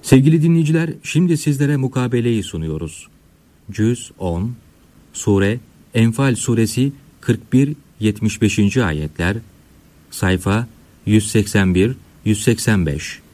Sevgili dinleyiciler, şimdi sizlere mukabeleyi sunuyoruz. Cüz 10, Sure Enfal Suresi 41-75. ayetler, sayfa 181-185.